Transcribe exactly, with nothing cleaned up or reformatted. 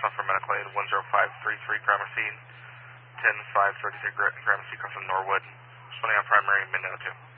south for medical aid, one zero five three three Gramercy, ten five thirty-three Gramercy, crossing Norwood. Responding on primary, Midnight two.